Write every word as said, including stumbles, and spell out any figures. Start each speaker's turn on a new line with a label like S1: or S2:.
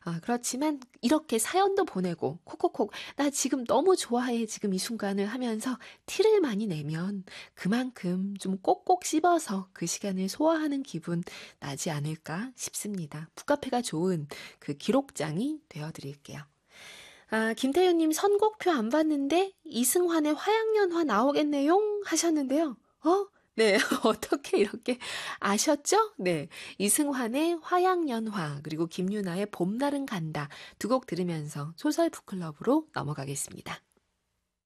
S1: 아 그렇지만 이렇게 사연도 보내고 콕콕콕 "나 지금 너무 좋아해 지금 이 순간을." 하면서 티를 많이 내면 그만큼 좀 꼭꼭 씹어서 그 시간을 소화하는 기분 나지 않을까 싶습니다. 북카페가 좋은 그 기록장이 되어 드릴게요. 아 김태윤 님 "선곡표 안 봤는데 이승환의 화양연화 나오겠네용." 하셨는데요. 어 네. 어떻게 이렇게 아셨죠? 네. 이승환의 화양연화 그리고 김유나의 봄날은 간다 두 곡 들으면서 소설 북클럽으로 넘어가겠습니다.